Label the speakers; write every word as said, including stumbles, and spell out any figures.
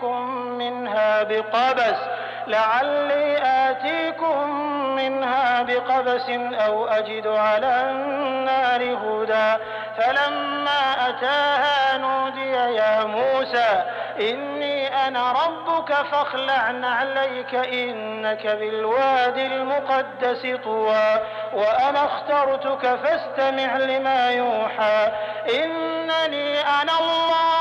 Speaker 1: آتيكم منها بقبس لعلي آتيكم منها بقبس أو أجد على النار هدى. فلما أتاها نودي يا موسى إني أنا ربك فاخلع نعليك إنك بالواد المقدس طوى وأنا اخترتك فاستمع لما يوحى إنني أنا الله